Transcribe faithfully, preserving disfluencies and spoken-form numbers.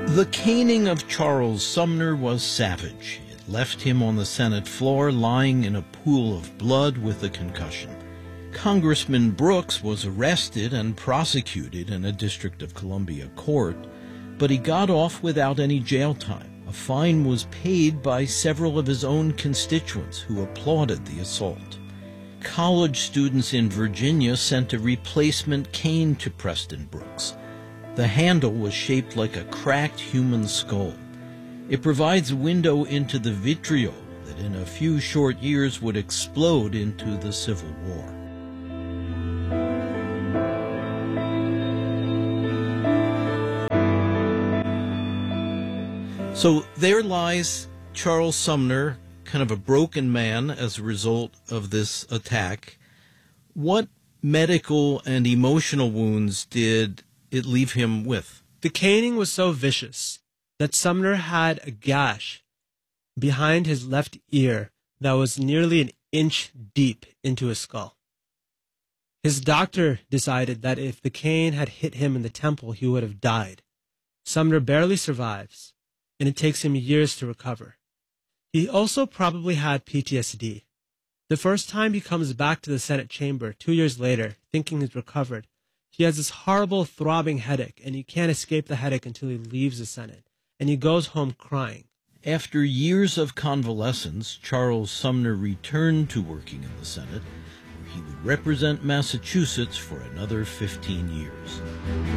The caning of Charles Sumner was savage. It left him on the Senate floor lying in a pool of blood with a concussion. Congressman Brooks was arrested and prosecuted in a District of Columbia court, but he got off without any jail time. A fine was paid by several of his own constituents who applauded the assault. College students in Virginia sent a replacement cane to Preston Brooks. The handle was shaped like a cracked human skull. It provides a window into the vitriol that in a few short years would explode into the Civil War. So there lies Charles Sumner, kind of a broken man as a result of this attack. What medical and emotional wounds did it leave him with? The caning was so vicious that Sumner had a gash behind his left ear that was nearly an inch deep into his skull. His doctor decided that if the cane had hit him in the temple, he would have died. Sumner barely survives, and it takes him years to recover. He also probably had P T S D. The first time he comes back to the Senate chamber, two years later, thinking he's recovered, he has this horrible throbbing headache, and he can't escape the headache until he leaves the Senate, and he goes home crying. After years of convalescence, Charles Sumner returned to working in the Senate, where he would represent Massachusetts for another fifteen years.